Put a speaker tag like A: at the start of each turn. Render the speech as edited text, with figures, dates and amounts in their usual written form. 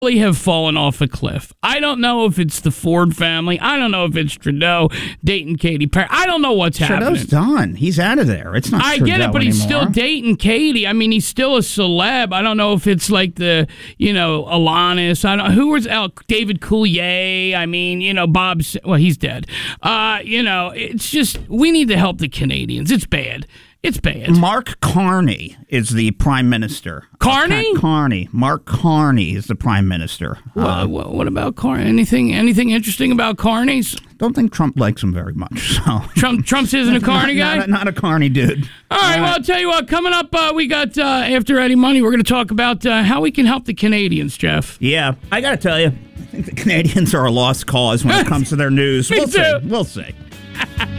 A: have fallen off a cliff. I don't know if it's the Ford family. I don't know if it's Trudeau dating Katy Perry. I don't know what's happening.
B: Trudeau's done. He's out of there. It's not Trudeau
A: get it, but he's
B: anymore.
A: still dating Katy. I mean, he's still a celeb. I don't know if it's like the, Alanis. I don't. Who was David Coulier? I mean, Bob's. Well, he's dead. It's just we need to help the Canadians. It's bad. It's bad.
B: Mark Carney is the prime minister.
A: Carney?
B: Carney. Mark Carney is the prime minister.
A: What about Carney? Anything interesting about Carney's?
B: Don't think Trump likes him very much. So
A: Trump's isn't a Carney guy?
B: Not a Carney dude.
A: All right, well, I'll tell you what. Coming up, we got, after Eddie Money, we're going to talk about how we can help the Canadians, Jeff.
B: Yeah, I got to tell you, I think the Canadians are a lost cause when it comes to their news.
A: Me too.
B: We'll see.